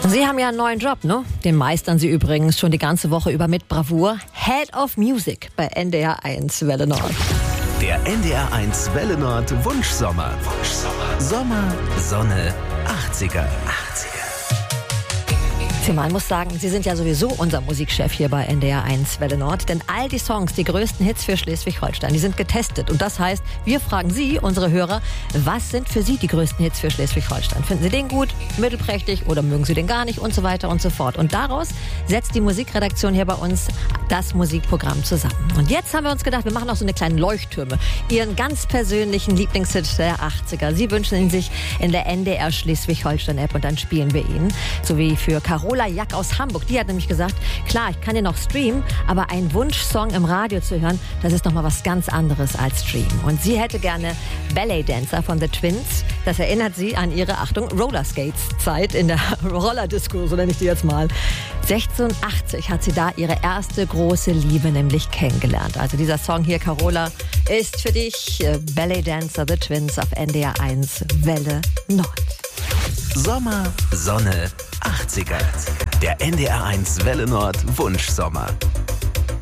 Sie haben ja einen neuen Job, ne? Den meistern Sie übrigens schon die ganze Woche über mit Bravour. Head of Music bei NDR 1 Welle Nord. Der NDR 1 Welle Nord Wunschsommer. Sommer, Sonne, 80er. Man muss sagen, Sie sind ja sowieso unser Musikchef hier bei NDR 1 Welle Nord. Denn all die Songs, die größten Hits für Schleswig-Holstein, die sind getestet. Und das heißt, wir fragen Sie, unsere Hörer, was sind für Sie die größten Hits für Schleswig-Holstein? Finden Sie den gut, mittelprächtig oder mögen Sie den gar nicht und so weiter und so fort. Und daraus setzt die Musikredaktion hier bei uns das Musikprogramm zusammen. Und jetzt haben wir uns gedacht, wir machen auch so eine kleine Leuchttürme. Ihren ganz persönlichen Lieblingshit der 80er. Sie wünschen ihn sich in der NDR Schleswig-Holstein-App und dann spielen wir ihn. So wie für Carola Jack aus Hamburg. Die hat nämlich gesagt, klar, ich kann den noch streamen, aber ein Wunschsong im Radio zu hören, das ist nochmal was ganz anderes als streamen. Und sie hätte gerne Ballet Dancer von The Twins. Das erinnert sie an ihre, Achtung, Rollerskates-Zeit in der Rollerdisco, so nenne ich die jetzt mal. 86 hat sie da ihre erste große Liebe nämlich kennengelernt. Also dieser Song hier, Carola, ist für dich Ballet Dancer, The Twins auf NDR 1 Welle Nord. Sommer, Sonne, 80er. Der NDR 1 Welle Nord Wunschsommer.